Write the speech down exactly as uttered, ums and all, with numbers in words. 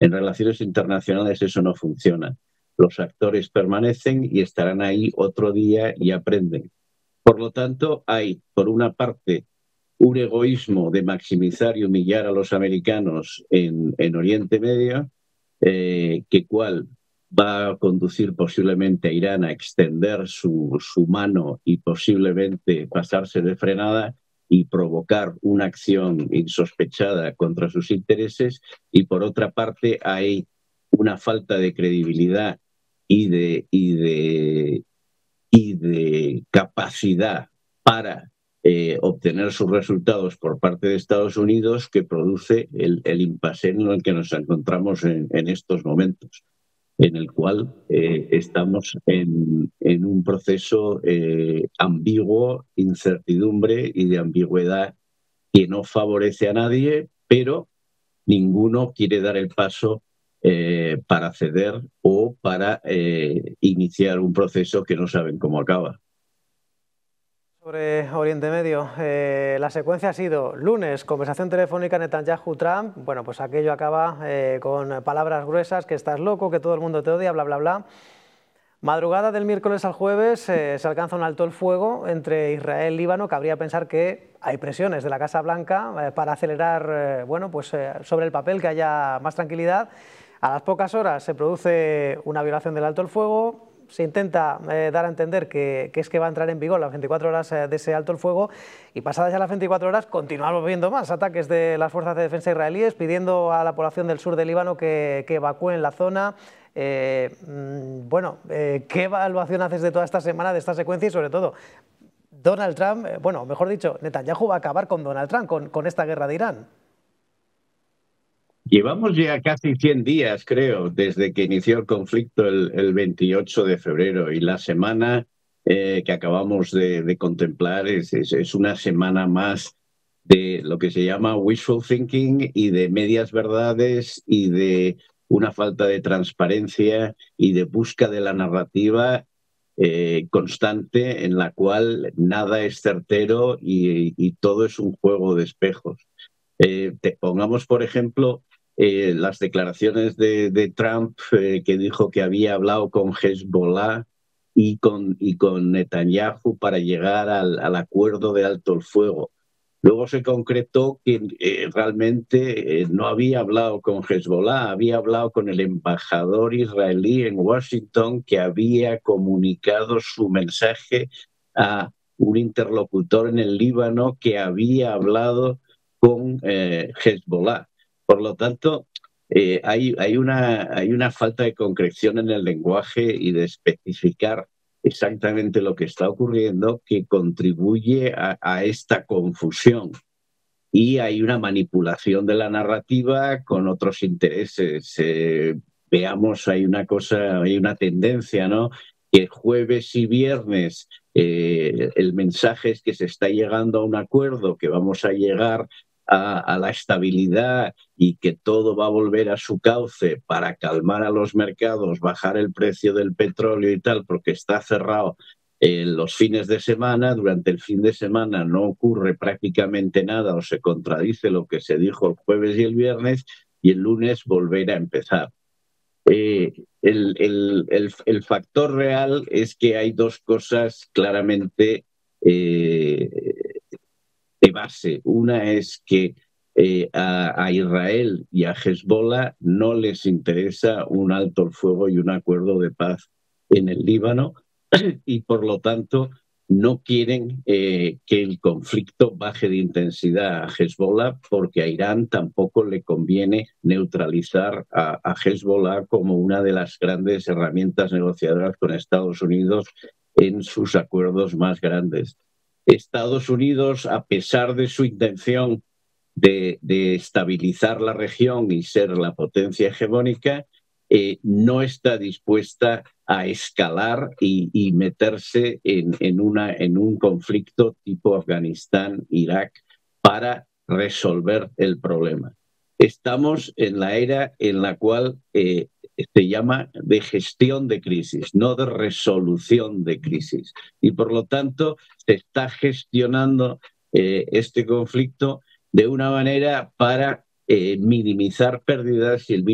En relaciones internacionales eso no funciona. Los actores permanecen y estarán ahí otro día y aprenden. Por lo tanto, hay, por una parte, un egoísmo de maximizar y humillar a los americanos en, en Oriente Medio, eh, que cual va a conducir posiblemente a Irán a extender su, su mano y posiblemente pasarse de frenada y provocar una acción insospechada contra sus intereses. Y por otra parte, hay una falta de credibilidad y de, y de, y de capacidad para eh, obtener sus resultados por parte de Estados Unidos que produce el, el impasse en el que nos encontramos en, en estos momentos, en el cual eh, estamos en, en un proceso eh, ambiguo, incertidumbre y de ambigüedad que no favorece a nadie, pero ninguno quiere dar el paso eh, para ceder o para eh, iniciar un proceso que no saben cómo acaba. Sobre Oriente Medio, eh, la secuencia ha sido lunes, conversación telefónica Netanyahu-Trump. Bueno, pues aquello acaba eh, con palabras gruesas, que estás loco, que todo el mundo te odia, bla, bla, bla. Madrugada del miércoles al jueves eh, se alcanza un alto el fuego entre Israel y Líbano. Cabría pensar que hay presiones de la Casa Blanca eh, para acelerar, eh, bueno, pues eh, sobre el papel que haya más tranquilidad. A las pocas horas se produce una violación del alto el fuego. Se intenta eh, dar a entender que, que es que va a entrar en vigor las veinticuatro horas eh, de ese alto el fuego, y pasadas ya las veinticuatro horas continuamos viendo más ataques de las fuerzas de defensa israelíes pidiendo a la población del sur del Líbano que, que evacúen la zona. Eh, bueno, eh, ¿qué evaluación haces de toda esta semana, de esta secuencia y sobre todo Donald Trump, eh, bueno, mejor dicho, Netanyahu va a acabar con Donald Trump, con, con esta guerra de Irán? Llevamos ya casi cien días, creo, desde que inició el conflicto el, el veintiocho de febrero, y la semana eh, que acabamos de, de contemplar es, es, es una semana más de lo que se llama wishful thinking y de medias verdades y de una falta de transparencia y de busca de la narrativa eh, constante en la cual nada es certero y, y todo es un juego de espejos. Eh, te pongamos, por ejemplo, eh, las declaraciones de, de Trump, eh, que dijo que había hablado con Hezbollah y con, y con Netanyahu para llegar al, al acuerdo de alto el fuego. Luego se concretó que eh, realmente eh, no había hablado con Hezbollah, había hablado con el embajador israelí en Washington, que había comunicado su mensaje a un interlocutor en el Líbano que había hablado con eh, Hezbollah. Por lo tanto, eh, hay, hay, una, hay una falta de concreción en el lenguaje y de especificar exactamente lo que está ocurriendo, que contribuye a, a esta confusión. Y hay una manipulación de la narrativa con otros intereses. Eh, veamos, hay una cosa, hay una tendencia, ¿no? Que jueves y viernes eh, el mensaje es que se está llegando a un acuerdo, que vamos a llegar a, a la estabilidad y que todo va a volver a su cauce para calmar a los mercados, bajar el precio del petróleo y tal, porque está cerrado eh, los fines de semana. Durante el fin de semana no ocurre prácticamente nada o se contradice lo que se dijo el jueves y el viernes, y el lunes volver a empezar. Eh, el, el, el, el factor real es que hay dos cosas claramente eh, de base. Una es que eh, a, a Israel y a Hezbollah no les interesa un alto el fuego y un acuerdo de paz en el Líbano, y por lo tanto no quieren eh, que el conflicto baje de intensidad a Hezbollah, porque a Irán tampoco le conviene neutralizar a, a Hezbollah como una de las grandes herramientas negociadoras con Estados Unidos en sus acuerdos más grandes. Estados Unidos, a pesar de su intención de, de estabilizar la región y ser la potencia hegemónica, eh, no está dispuesta a escalar y, y meterse en, en, una, en un conflicto tipo Afganistán-Irak para resolver el problema. Estamos en la era en la cual eh, se llama de gestión de crisis, no de resolución de crisis. Y por lo tanto se está gestionando eh, este conflicto de una manera para eh, minimizar pérdidas y el